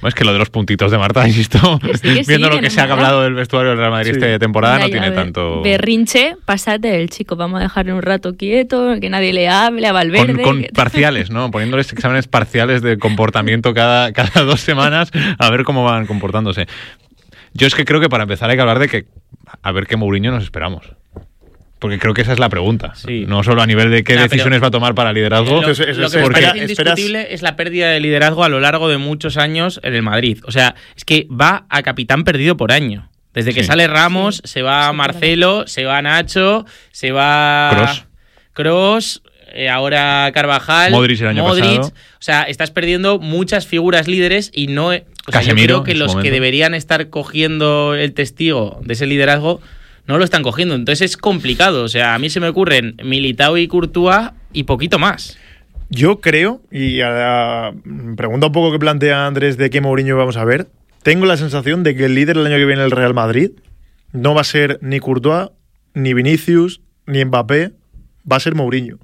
Bueno, es que lo de los puntitos de Marta, insisto, viendo lo que se ha hablado del vestuario del Real Madrid esta temporada, no tiene tanto... Berrinche, pásate del chico, vamos a dejarle un rato quieto, que nadie le hable a Valverde. Con parciales, ¿no? Poniéndoles exámenes parciales de comportamiento cada 2 semanas, a ver cómo van comportándose. Yo es que creo que para empezar hay que hablar de que a ver qué Mourinho nos esperamos. Porque creo que esa es la pregunta. Sí. No solo a nivel de qué decisiones va a tomar para liderazgo. Lo que es indiscutible es la pérdida de liderazgo a lo largo de muchos años en el Madrid. O sea, es que va a capitán perdido por año. Desde que sale Ramos, se va Marcelo, se va Nacho, se va Kroos, ahora Carvajal, Modric el año pasado. O sea, estás perdiendo muchas figuras líderes y no... O sea, yo creo que los que deberían estar cogiendo el testigo de ese liderazgo no lo están cogiendo. Entonces es complicado. O sea, a mí se me ocurren Militao y Courtois y poquito más. Yo creo, y pregunta un poco que plantea Andrés de qué Mourinho vamos a ver, tengo la sensación de que el líder el año que viene del Real Madrid no va a ser ni Courtois, ni Vinicius, ni Mbappé, va a ser Mourinho.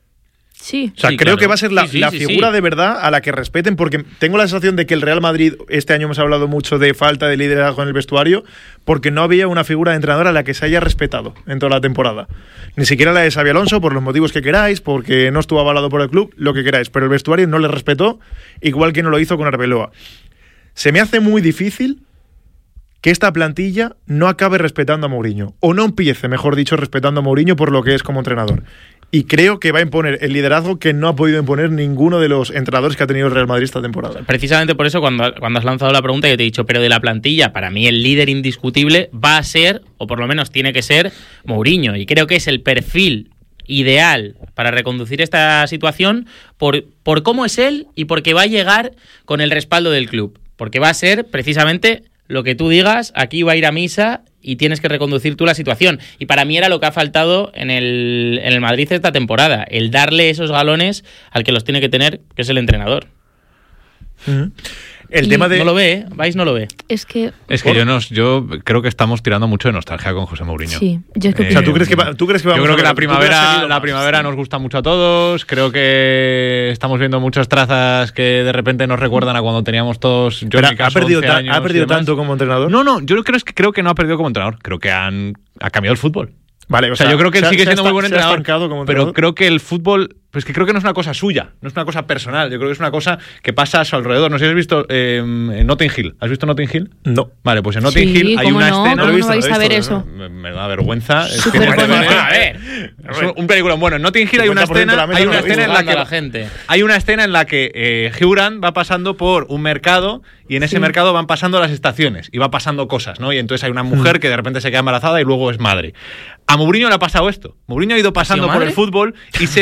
Sí. O sea, creo que va a ser la figura de verdad a la que respeten, porque tengo la sensación de que el Real Madrid, este año hemos hablado mucho de falta de liderazgo en el vestuario, porque no había una figura de entrenador a la que se haya respetado en toda la temporada. Ni siquiera la de Xabi Alonso, por los motivos que queráis, porque no estuvo avalado por el club, lo que queráis, pero el vestuario no le respetó, igual que no lo hizo con Arbeloa. Se me hace muy difícil que esta plantilla no acabe respetando a Mourinho, o no empiece, mejor dicho, respetando a Mourinho por lo que es como entrenador. Y creo que va a imponer el liderazgo que no ha podido imponer ninguno de los entrenadores que ha tenido el Real Madrid esta temporada. Precisamente por eso, cuando has lanzado la pregunta, yo te he dicho, pero de la plantilla, para mí el líder indiscutible va a ser, o por lo menos tiene que ser, Mourinho. Y creo que es el perfil ideal para reconducir esta situación por cómo es él y porque va a llegar con el respaldo del club. Porque va a ser precisamente lo que tú digas, aquí va a ir a misa y tienes que reconducir tú la situación. Y para mí era lo que ha faltado en el Madrid esta temporada, el darle esos galones al que los tiene que tener, que es el entrenador. El tema de... No lo ve, Vais no lo ve. Es que yo creo que estamos tirando mucho de nostalgia con José Mourinho. Sí, yo es que o sea, ¿tú crees que vamos yo creo que la primavera nos gusta mucho a todos. Creo que estamos viendo muchas trazas que de repente nos recuerdan a cuando teníamos todos... Yo en mi caso, ¿Ha perdido tanto como entrenador? No, yo creo que no ha perdido como entrenador. Creo que ha cambiado el fútbol. Vale, o sea, yo creo que él sigue siendo muy buen entrenador, pero creo que el fútbol, pues que creo que no es una cosa suya, no es una cosa personal, yo creo que es una cosa que pasa a su alrededor. No sé si has visto Notting Hill. ¿Has visto Notting Hill? No. Vale, pues en Notting Hill hay una escena... ¿Cómo no vais a ver eso? Me da vergüenza. Es un película. Bueno, en Notting Hill hay una escena en la que Hugh Grant va pasando por un mercado y en ese mercado van pasando las estaciones y va pasando cosas, ¿no? Y entonces hay una mujer que de repente se queda embarazada y luego es madre. A Mourinho le ha pasado esto. Mourinho ha ido pasando por el fútbol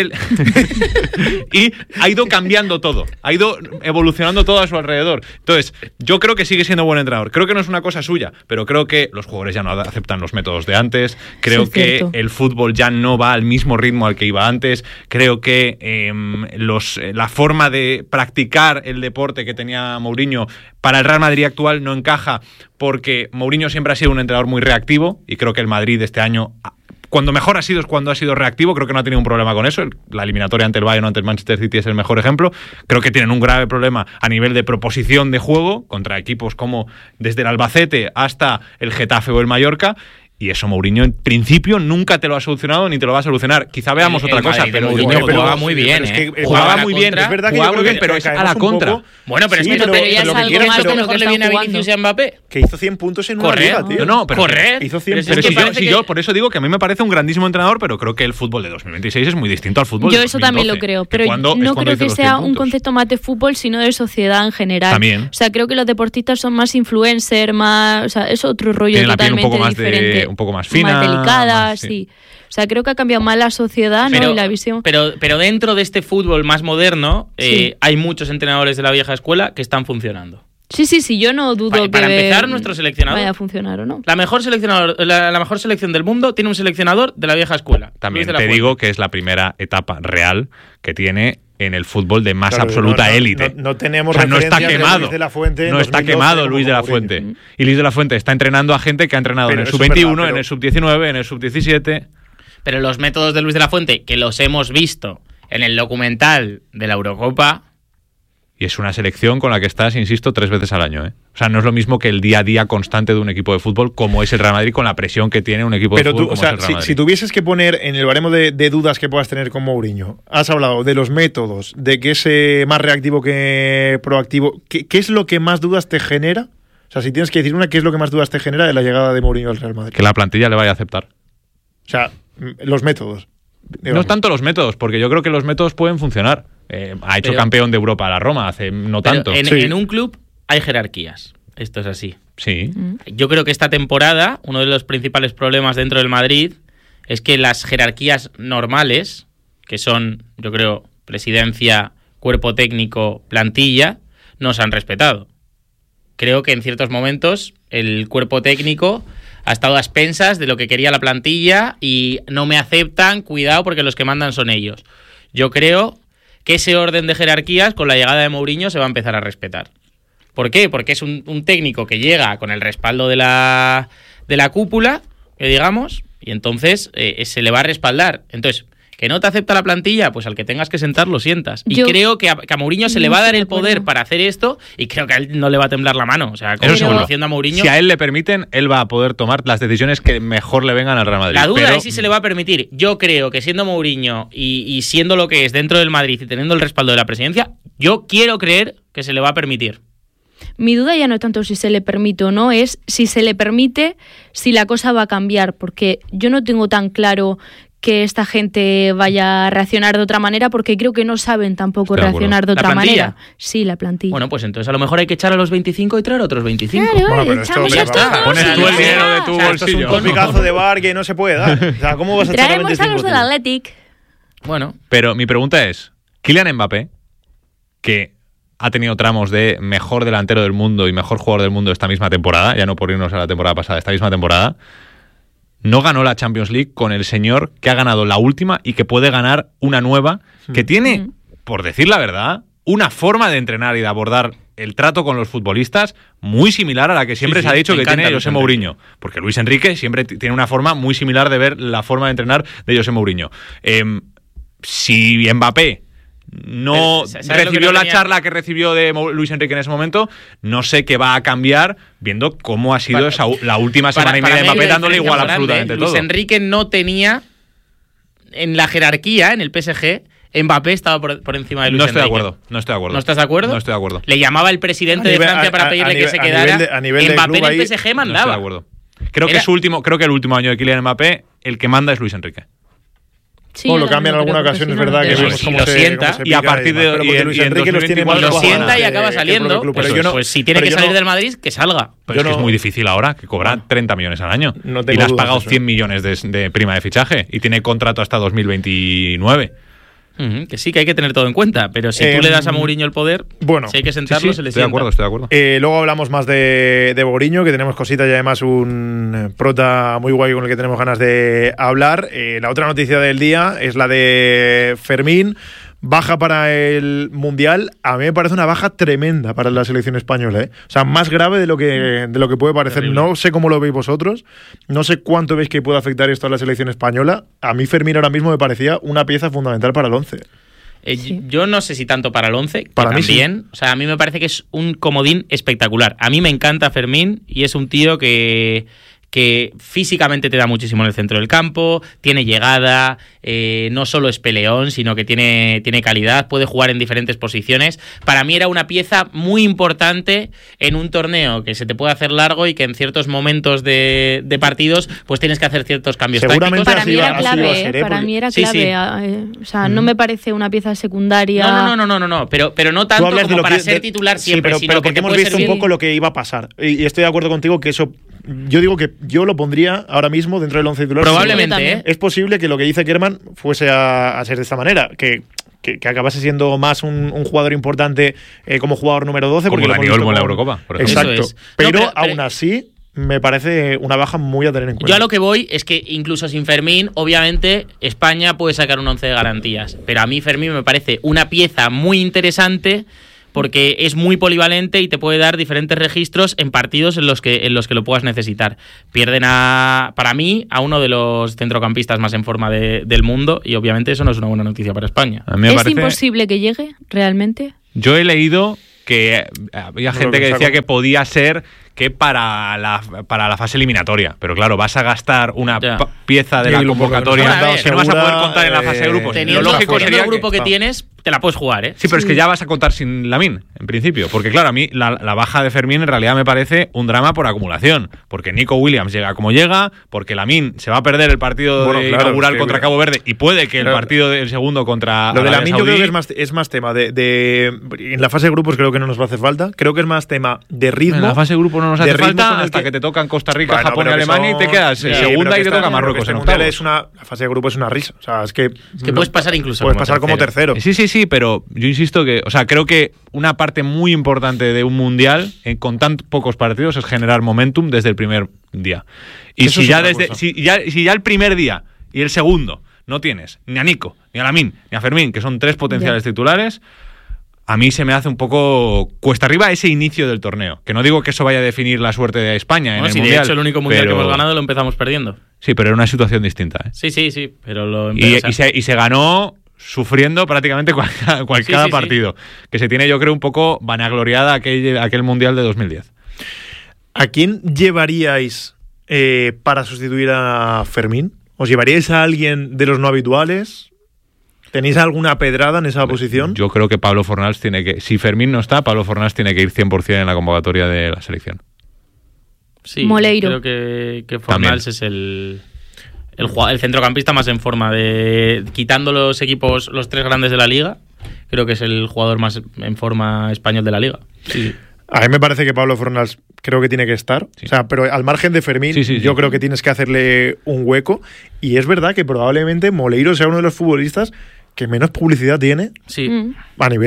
y ha ido cambiando todo. Ha ido evolucionando todo a su alrededor. Entonces, yo creo que sigue siendo buen entrenador. Creo que no es una cosa suya, pero creo que los jugadores ya no aceptan los métodos de antes. Creo que el fútbol ya no va al mismo ritmo al que iba antes. Creo que la forma de practicar el deporte que tenía Mourinho para el Real Madrid actual no encaja, porque Mourinho siempre ha sido un entrenador muy reactivo y creo que el Madrid este año, cuando mejor ha sido es cuando ha sido reactivo. Creo que no ha tenido un problema con eso. La eliminatoria ante el Bayern o ante el Manchester City es el mejor ejemplo. Creo que tienen un grave problema a nivel de proposición de juego contra equipos como desde el Albacete hasta el Getafe o el Mallorca. Y eso Mourinho en principio nunca te lo ha solucionado ni te lo va a solucionar. Quizá veamos otra cosa, pero Mourinho jugaba muy bien, jugaba muy bien, es verdad que jugaba muy bien, pero es a la contra. Bueno, pero es que pero ya es algo más que mejor le viene a Vinicius y a Mbappé. Que hizo 100 puntos en una liga, tío. No, pero correr. Hizo 100 puntos. Pero si yo por eso digo que a mí me parece un grandísimo entrenador, pero creo que el fútbol de 2026 es muy distinto al fútbol de 2012. Yo eso también lo creo, pero no creo que sea un concepto más de fútbol, sino de sociedad en general. También. O sea, creo que los deportistas son más influencer, más, o sea, es otro rollo totalmente diferente. Un poco más fina. Delicadas, sí. O sea, creo que ha cambiado más la sociedad, ¿no? Y la visión. Pero dentro de este fútbol más moderno, hay muchos entrenadores de la vieja escuela que están funcionando. Sí, yo no dudo para empezar, nuestro seleccionador vaya a funcionar o no. La mejor selección del mundo tiene un seleccionador de la vieja escuela. También te digo que es la primera etapa real que tiene en el fútbol de más absoluta élite. No tenemos no está quemado. Luis de la Fuente no está quemado Luis de la Fuente. Y Luis de la Fuente está entrenando a gente que ha entrenado en el sub-21, en el sub-19, en el sub-17. Pero los métodos de Luis de la Fuente, que los hemos visto en el documental de la Eurocopa... Y es una selección con la que estás, insisto, 3 veces al año. O sea, no es lo mismo que el día a día constante de un equipo de fútbol como es el Real Madrid, con la presión que tiene un equipo de fútbol como es el Real Madrid. Si tuvieses que poner en el baremo de dudas que puedas tener con Mourinho, has hablado de los métodos, de que es más reactivo que proactivo. ¿Qué es lo que más dudas te genera? O sea, si tienes que decir una, ¿qué es lo que más dudas te genera de la llegada de Mourinho al Real Madrid? Que la plantilla le vaya a aceptar. O sea, los métodos. Digamos. No es tanto los métodos, porque yo creo que los métodos pueden funcionar. Ha hecho campeón de Europa a la Roma hace no tanto. En un club hay jerarquías. Esto es así. Sí. Yo creo que esta temporada, uno de los principales problemas dentro del Madrid es que las jerarquías normales, que son, yo creo, presidencia, cuerpo técnico, plantilla, no se han respetado. Creo que en ciertos momentos el cuerpo técnico ha estado a expensas de lo que quería la plantilla y no me aceptan, cuidado, porque los que mandan son ellos. Yo creo que ese orden de jerarquías con la llegada de Mourinho se va a empezar a respetar. ¿Por qué? Porque es un técnico que llega con el respaldo de la cúpula, que digamos, y entonces se le va a respaldar. Entonces, ¿que no te acepta la plantilla? Pues al que tengas que sentar lo sientas. Y creo que a Mourinho se le va a dar el poder para hacer esto y creo que a él no le va a temblar la mano. O sea, conociendo a Mourinho... Si a él le permiten, él va a poder tomar las decisiones que mejor le vengan al Real Madrid. La duda es si se le va a permitir. Yo creo que siendo Mourinho y siendo lo que es dentro del Madrid y teniendo el respaldo de la presidencia, yo quiero creer que se le va a permitir. Mi duda ya no es tanto si se le permite o no, es si se le permite, si la cosa va a cambiar, porque yo no tengo tan claro que esta gente vaya a reaccionar de otra manera, porque creo que no saben tampoco reaccionar de otra manera. Sí, la plantilla. Bueno, pues entonces a lo mejor hay que echar a los 25 y traer a otros 25. Claro, bueno, pero esto ya está. Pones tú el dinero de tu bolsillo. Esto es un complicazo de bar que no se puede dar. O sea, ¿cómo vas a echar a 25? Traemos a los del Athletic. Bueno. Pero mi pregunta es, Kylian Mbappé, que ha tenido tramos de mejor delantero del mundo y mejor jugador del mundo esta misma temporada, ya no por irnos a la temporada pasada, esta misma temporada, no ganó la Champions League con el señor que ha ganado la última y que puede ganar una nueva, que tiene, por decir la verdad, una forma de entrenar y de abordar el trato con los futbolistas muy similar a la que siempre se ha dicho que tiene José Mourinho. Porque Luis Enrique siempre tiene una forma muy similar de ver la forma de entrenar de José Mourinho. Si Mbappé no recibió la charla que recibió de Luis Enrique en ese momento, no sé qué va a cambiar viendo cómo ha sido la última semana y media de Mbappé dándole igual absolutamente todo. Luis Enrique no tenía en la jerarquía, en el PSG, Mbappé estaba por encima de Luis Enrique. No estoy de acuerdo. ¿No estás de acuerdo? No estoy de acuerdo. Le llamaba el presidente de Francia para pedirle que se quedara. Mbappé en el PSG mandaba. No estoy de acuerdo. Creo que el último año de Kylian Mbappé, el que manda es Luis Enrique. Sí, lo cambia en alguna ocasión, es verdad que vemos cómo lo sienta y a partir de Luis Enrique los tiene más lo sienta y acaba saliendo. Pues si tiene que salir del Madrid, que salga. Pero es que es muy difícil ahora, que cobra 30 millones al año. Y le has pagado 100 millones de prima de fichaje y tiene contrato hasta 2029. Que sí, que hay que tener todo en cuenta, pero si tú le das a Mourinho el poder, si hay que sentarlo, se le sienta. Estoy de acuerdo. Luego hablamos más de Mourinho, que tenemos cositas y además un prota muy guay con el que tenemos ganas de hablar. La otra noticia del día es la de Fermín. Baja para el Mundial. A mí me parece una baja tremenda para la selección española, ¿eh? O sea, más grave de lo que puede parecer. Terrible. No sé cómo lo veis vosotros. No sé cuánto veis que puede afectar esto a la selección española. A mí Fermín ahora mismo me parecía una pieza fundamental para el 11. Yo no sé si tanto para el 11, para mí también. Sí. O sea, a mí me parece que es un comodín espectacular. A mí me encanta Fermín y es un tío que físicamente te da muchísimo en el centro del campo, tiene llegada, no solo es peleón, sino que tiene calidad, puede jugar en diferentes posiciones. Para mí era una pieza muy importante en un torneo que se te puede hacer largo y que en ciertos momentos de partidos pues tienes que hacer ciertos cambios seguramente tácticos. Para mí era clave, para mí era clave. O sea, no me parece una pieza secundaria. No, pero no tanto como para ser titular siempre, pero porque hemos visto un poco lo que iba a pasar. Y estoy de acuerdo contigo que eso... Yo digo que yo lo pondría ahora mismo dentro del 11 titular. Probablemente, Es posible que lo que dice Kerman fuese a ser de esta manera, que acabase siendo más un jugador importante como jugador número 12. Como Dani Olmo en la Eurocopa, por ejemplo. Exacto. Pero aún así me parece una baja muy a tener en cuenta. Yo a lo que voy es que incluso sin Fermín, obviamente, España puede sacar un 11 de garantías. Pero a mí Fermín me parece una pieza muy interesante porque es muy polivalente y te puede dar diferentes registros en partidos en los que lo puedas necesitar. Pierden para mí a uno de los centrocampistas más en forma del mundo, y obviamente eso no es una buena noticia para España. ¿Es imposible que llegue realmente? Yo he leído que había gente que decía que podía ser que para la fase eliminatoria, pero claro, vas a gastar una pieza de la convocatoria que no vas a poder contar en la fase de grupos. Lo lógico sería el grupo que tienes, te la puedes jugar, ¿eh? Sí, pero es que ya vas a contar sin Lamine, en principio, porque claro, a mí la baja de Fermín en realidad me parece un drama por acumulación, porque Nico Williams llega como llega, porque Lamine se va a perder el partido inaugural contra Cabo Verde y puede que el partido del segundo contra lo de Lamine yo creo que es más tema de en la fase de grupos creo que no nos va a hacer falta, creo que es más tema de ritmo. En la fase de grupos no nos hace falta hasta que te tocan Costa Rica, Japón y Alemania y te quedas segunda y te toca Marruecos en octavos. La fase de grupo es una risa, o sea, es que puedes pasar incluso como tercero. Sí, pero yo insisto que, o sea, creo que una parte muy importante de un mundial con tan pocos partidos es generar momentum desde el primer día. Y si ya el primer día y el segundo no tienes ni a Nico, ni a Lamine, ni a Fermín, que son 3 potenciales titulares, a mí se me hace un poco cuesta arriba ese inicio del torneo. Que no digo que eso vaya a definir la suerte de España en el mundial. De hecho, el único mundial que hemos ganado lo empezamos perdiendo. Sí, pero era una situación distinta, ¿eh? Sí, pero lo y se ganó sufriendo prácticamente cada partido. Que se tiene, yo creo, un poco vanagloriada aquel mundial de 2010. ¿A quién llevaríais para sustituir a Fermín? ¿Os llevaríais a alguien de los no habituales? ¿Tenéis alguna pedrada en esa posición? Yo creo que Pablo Fornals si Fermín no está, Pablo Fornals tiene que ir 100% en la convocatoria de la selección. Sí, Moleiro. Creo que Fornals es el centrocampista más en forma quitando los 3 grandes de la liga, creo que es el jugador más en forma español de la liga. Sí. A mí me parece que Pablo Fornals creo que tiene que estar. Sí. O sea, pero al margen de Fermín, yo creo que tienes que hacerle un hueco. Y es verdad que probablemente Moleiro sea uno de los futbolistas que menos publicidad tiene a nivel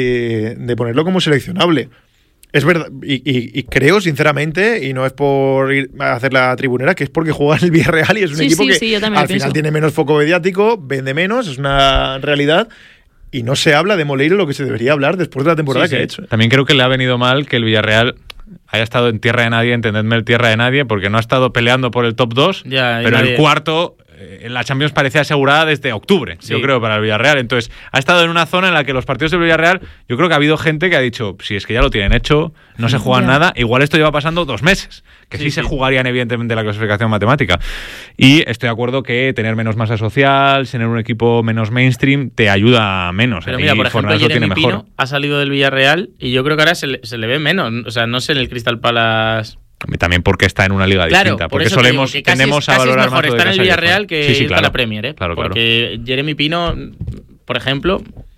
de ponerlo como seleccionable. Es verdad, y creo sinceramente, y no es por ir a hacer la tribunera, que es porque juega en el Villarreal y es un equipo que al final tiene menos foco mediático, vende menos, es una realidad. Y no se habla de Moleiro lo que se debería hablar después de la temporada que ha hecho. También creo que le ha venido mal que el Villarreal haya estado en tierra de nadie, entendedme el tierra de nadie, porque no ha estado peleando por el top 2, pero el cuarto en la Champions parecía asegurada desde octubre, yo creo, para el Villarreal. Entonces, ha estado en una zona en la que los partidos del Villarreal, yo creo que ha habido gente que ha dicho, si es que ya lo tienen hecho, no se juegan nada, igual esto lleva pasando 2 meses, que sí se jugarían evidentemente la clasificación matemática. Y estoy de acuerdo que tener menos masa social, tener un equipo menos mainstream, te ayuda menos. Pero mira, por ejemplo, Jeremy Pino ha salido del Villarreal y yo creo que ahora se le ve menos. O sea, no sé, en el Crystal Palace... También porque está en una liga distinta. Porque tendemos a valorar más estar en el Villarreal que ir a la Premier, ¿eh? Claro. Porque Jeremy Pino, por ejemplo,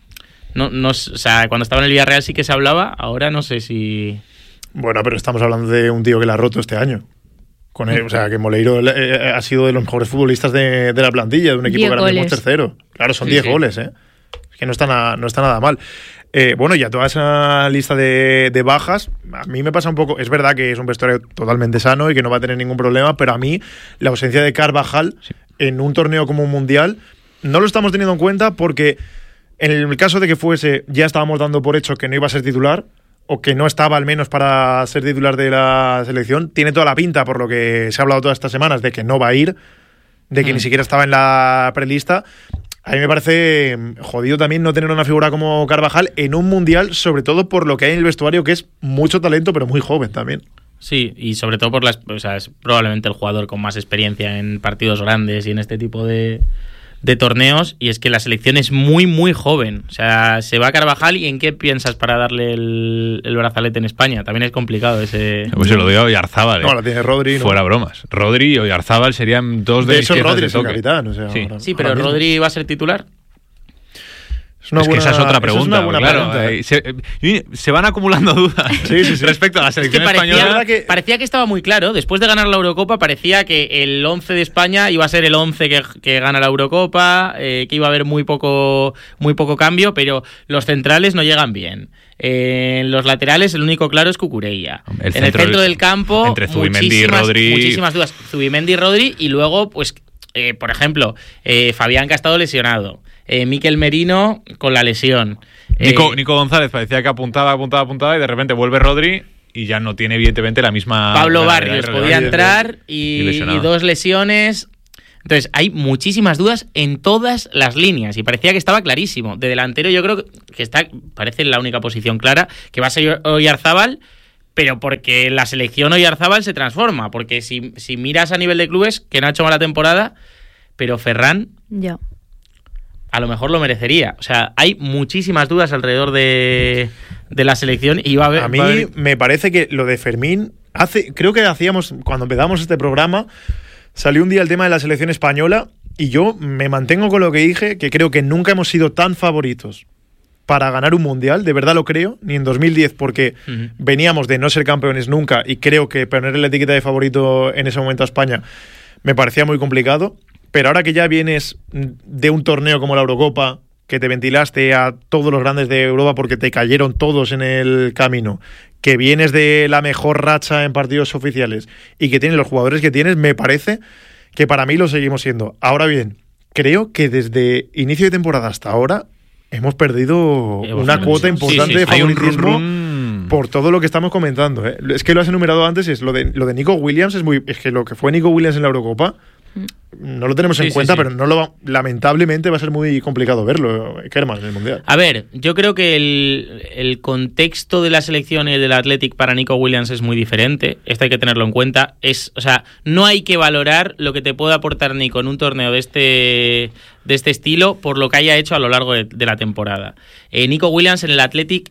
o sea, cuando estaba en el Villarreal sí que se hablaba, ahora no sé si... Bueno, pero estamos hablando de un tío que la ha roto este año. Con él, o sea, que Moleiro ha sido de los mejores futbolistas de la plantilla, de un equipo que ahora mismo es tercero. Claro, son 10 goles, ¿eh? Es que no está nada mal. Bueno, y a toda esa lista de bajas, a mí me pasa un poco... Es verdad que es un vestuario totalmente sano y que no va a tener ningún problema, pero a mí la ausencia de Carvajal en un torneo como un mundial no lo estamos teniendo en cuenta porque en el caso de que fuese, ya estábamos dando por hecho que no iba a ser titular o que no estaba al menos para ser titular de la selección. Tiene toda la pinta, por lo que se ha hablado todas estas semanas, de que no va a ir, de que ni siquiera estaba en la prelista. A mí me parece jodido también no tener una figura como Carvajal en un mundial, sobre todo por lo que hay en el vestuario, que es mucho talento, pero muy joven también. Sí, y sobre todo o sea, es probablemente el jugador con más experiencia en partidos grandes y en este tipo de torneos, y es que la selección es muy, muy joven. O sea, se va a Carvajal y ¿en qué piensas para darle el brazalete en España? También es complicado ese... Pues se lo doy a Oyarzábal. No, lo tiene Rodri. Fuera bromas. Rodri y Oyarzábal serían 2 de hecho, Rodri de es el capitán. O sea, sí, pero ¿Rodri va a ser titular? Que esa es otra pregunta. Se van acumulando dudas respecto a la selección española. Parecía que estaba muy claro. Después de ganar la Eurocopa, parecía que el 11 de España iba a ser el 11 que gana la Eurocopa, que iba a haber muy poco cambio, pero los centrales no llegan bien. En los laterales, el único claro es Cucurella. En el centro del campo, entre Zubimendi y Rodri. Muchísimas dudas. Zubimendi y Rodri, y luego, pues, por ejemplo, Fabián, que ha estado lesionado. Mikel Merino con la lesión. Nico González parecía que apuntaba y de repente vuelve Rodri y ya no tiene evidentemente la misma... Pablo Barrios podía entrar y 2 lesiones. Entonces hay muchísimas dudas en todas las líneas y parecía que estaba clarísimo. De delantero yo creo que parece la única posición clara, que va a ser Oyarzábal, pero porque la selección Oyarzábal se transforma, porque si miras a nivel de clubes, que no ha hecho mala temporada, pero Ferran... Ya. A lo mejor lo merecería. O sea, hay muchísimas dudas alrededor de la selección y va a haber... A mí me parece que lo de Fermín... Creo que cuando empezamos este programa, salió un día el tema de la selección española y yo me mantengo con lo que dije, que creo que nunca hemos sido tan favoritos para ganar un mundial, de verdad lo creo, ni en 2010, porque veníamos de no ser campeones nunca y creo que ponerle la etiqueta de favorito en ese momento a España me parecía muy complicado. Pero ahora que ya vienes de un torneo como la Eurocopa, que te ventilaste a todos los grandes de Europa porque te cayeron todos en el camino, que vienes de la mejor racha en partidos oficiales y que tienes los jugadores que tienes, me parece que para mí lo seguimos siendo. Ahora bien, creo que desde inicio de temporada hasta ahora hemos perdido una cuota importante de favoritismo por todo lo que estamos comentando. Es que lo has enumerado antes, lo de Nico Williams es que lo que fue Nico Williams en la Eurocopa no lo tenemos en cuenta, pero lamentablemente va a ser muy complicado verlo, Kerman, en el Mundial. A ver, yo creo que el contexto de la selección y del Athletic para Nico Williams es muy diferente. Esto hay que tenerlo en cuenta. O sea, no hay que valorar lo que te puede aportar Nico en un torneo de este estilo por lo que haya hecho a lo largo de la temporada. Nico Williams en el Athletic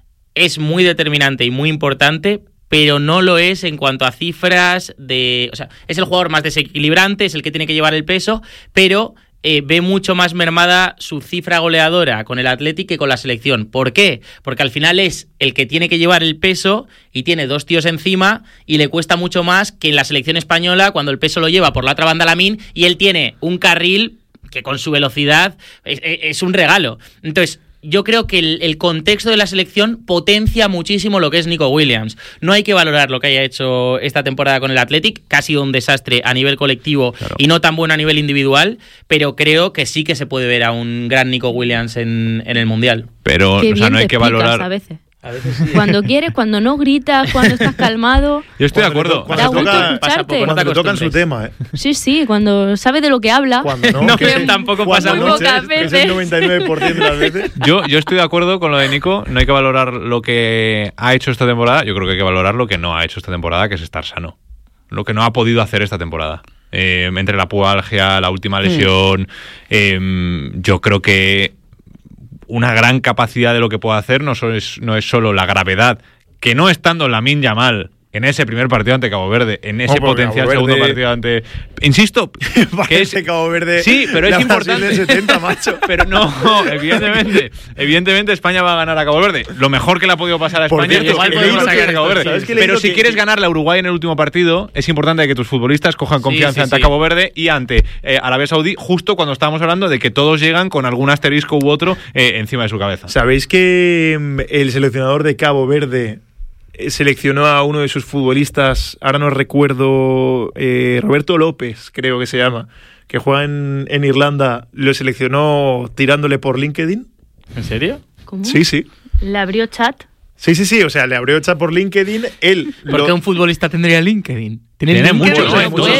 es muy determinante y muy importante, pero no lo es en cuanto a cifras o sea, es el jugador más desequilibrante, es el que tiene que llevar el peso, pero ve mucho más mermada su cifra goleadora con el Athletic que con la selección. ¿Por qué? Porque al final es el que tiene que llevar el peso y tiene 2 tíos encima y le cuesta mucho más que en la selección española cuando el peso lo lleva por la otra banda Lamine y él tiene un carril que con su velocidad es un regalo. Entonces, yo creo que el contexto de la selección potencia muchísimo lo que es Nico Williams. No hay que valorar lo que haya hecho esta temporada con el Athletic, que ha sido un desastre a nivel colectivo y no tan bueno a nivel individual, pero creo que sí que se puede ver a un gran Nico Williams en el Mundial. Pero o sea, no hay que valorar... A veces sí. Cuando quieres, cuando no gritas, cuando estás calmado. Yo estoy de acuerdo. Cuando te tocan su tema, Sí, cuando sabe de lo que habla. Cuando no, tampoco pasa muy pocas veces. Es el 99% de las veces. Yo estoy de acuerdo con lo de Nico. No hay que valorar lo que ha hecho esta temporada. Yo creo que hay que valorar lo que no ha hecho esta temporada, que es estar sano. Lo que no ha podido hacer esta temporada. Entre la pubalgia, la última lesión. Yo creo que una gran capacidad de lo que puede hacer no es solo la gravedad, que no estando Lamine Yamal en ese primer partido ante Cabo Verde, en ese potencial segundo partido ante... Insisto, que es Cabo Verde. Sí, pero es importante. Del 70, macho. Pero no, evidentemente España va a ganar a Cabo Verde. Lo mejor que le ha podido pasar a España es igual podemos sacar a Cabo Verde. Pero si quieres ganarle a Uruguay en el último partido, es importante que tus futbolistas cojan confianza ante Cabo Verde y ante Arabia Saudí, justo cuando estábamos hablando de que todos llegan con algún asterisco u otro encima de su cabeza. ¿Sabéis que el seleccionador de Cabo Verde seleccionó a uno de sus futbolistas, ahora no recuerdo, Roberto López, creo que se llama, que juega en Irlanda, lo seleccionó tirándole por LinkedIn? ¿En serio? ¿Cómo? Sí. ¿Le abrió chat? Sí, o sea, le abrió chat por LinkedIn, él... ¿Por qué un futbolista tendría LinkedIn? Tiene muchos,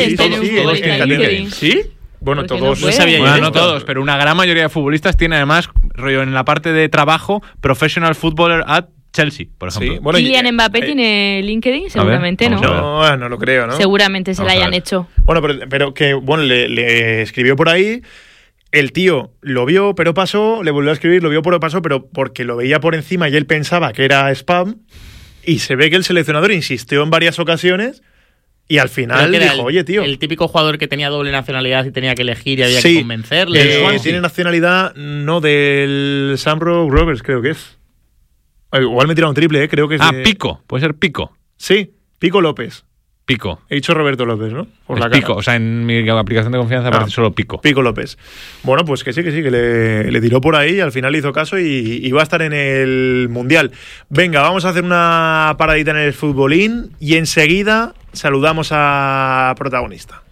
LinkedIn. ¿Sí? Bueno, todos. No sabía yo. Bueno, no todos, pero una gran mayoría de futbolistas tiene además, rollo en la parte de trabajo, Professional Footballer at Chelsea, por ejemplo. Sí, bueno, Kylian Mbappé tiene LinkedIn, seguramente ver, no. No lo creo, ¿no? Seguramente se la hayan hecho. Bueno, pero que bueno, le escribió por ahí. El tío lo vio, pero pasó, le volvió a escribir, lo vio, pero pasó, pero porque lo veía por encima y él pensaba que era spam. Y se ve que el seleccionador insistió en varias ocasiones y al final dijo, oye, tío. El típico jugador que tenía doble nacionalidad y tenía que elegir y había que convencerle. Tiene nacionalidad no del Shamrock Rovers, creo que es. Igual me tira un triple, creo que es Pico, puede ser Pico. Sí, Pico López. Pico. He dicho Roberto López, ¿no? Por es la Pico, cara. o sea, en mi aplicación de confianza aparece solo Pico. Pico López. Bueno, pues que sí, que le tiró por ahí, al final le hizo caso y va a estar en el Mundial. Venga, vamos a hacer una paradita en el futbolín y enseguida saludamos a protagonista.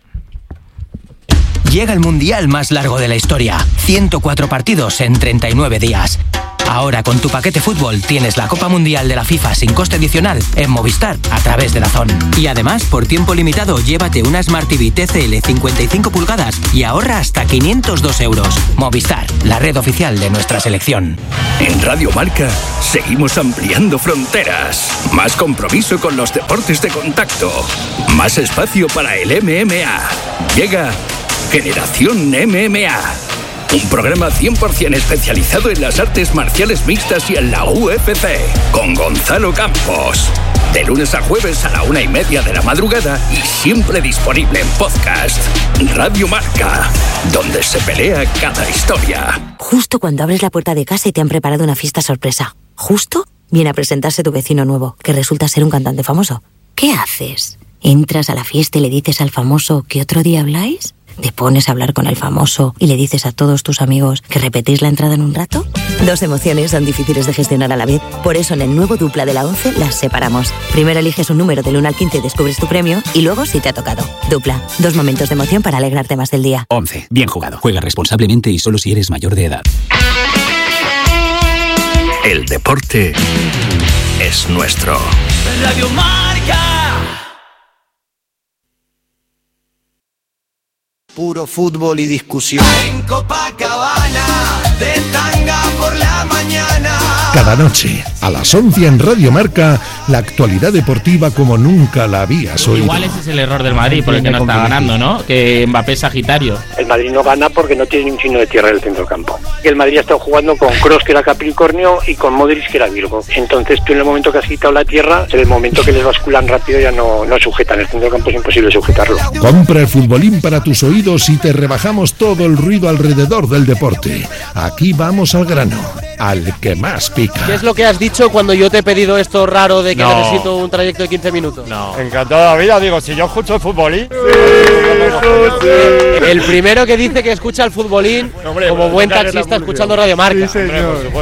Llega el Mundial más largo de la historia. 104 partidos en 39 días. Ahora con tu paquete fútbol tienes la Copa Mundial de la FIFA sin coste adicional en Movistar a través de DAZN. Y además, por tiempo limitado, llévate una Smart TV TCL 55 pulgadas y ahorra hasta 502 euros. Movistar, la red oficial de nuestra selección. En Radio Marca seguimos ampliando fronteras. Más compromiso con los deportes de contacto. Más espacio para el MMA. Llega Generación MMA. Un programa 100% especializado en las artes marciales mixtas y en la UFC. Con Gonzalo Campos. De lunes a jueves a la 1:30 de la madrugada y siempre disponible en podcast. Radio Marca, donde se pelea cada historia. Justo cuando abres la puerta de casa y te han preparado una fiesta sorpresa. Justo viene a presentarse tu vecino nuevo, que resulta ser un cantante famoso. ¿Qué haces? ¿Entras a la fiesta y le dices al famoso que otro día habláis? ¿Te pones a hablar con el famoso y le dices a todos tus amigos que repetís la entrada en un rato? Dos emociones son difíciles de gestionar a la vez. Por eso en el nuevo Dupla de la 11 las separamos. Primero eliges un número del 1 al 15 y descubres tu premio, y luego si te ha tocado. Dupla, 2 momentos de emoción para alegrarte más del día. 11. Bien jugado. Juega responsablemente y solo si eres mayor de edad. El deporte es nuestro. Radio Marca. Puro fútbol y discusión. En Copacabana, de tanga por la mañana. Cada noche, a las 11 en Radio Marca, la actualidad deportiva como nunca la habías oído. Igual ese es el error del Madrid, por el que no está ganando, ¿no? Que Mbappé es Sagitario. El Madrid no gana porque no tiene ni un signo de tierra en el centro del campo. El Madrid ha estado jugando con Kroos, que era Capricornio, y con Modric, que era Virgo. Entonces tú en el momento que has quitado la tierra, en el momento que les basculan rápido ya no sujetan. El centro del campo es imposible sujetarlo. Compra el futbolín para tus oídos y te rebajamos todo el ruido alrededor del deporte. Aquí vamos al grano, al que más pica. ¿Qué es lo que has dicho cuando yo te he pedido esto raro de que necesito un trayecto de 15 minutos? No. Encantado de la vida, digo, si yo escucho el futbolín. El primero que dice que escucha el futbolín, como buen taxista escuchando Radio Marca. Sí, señor.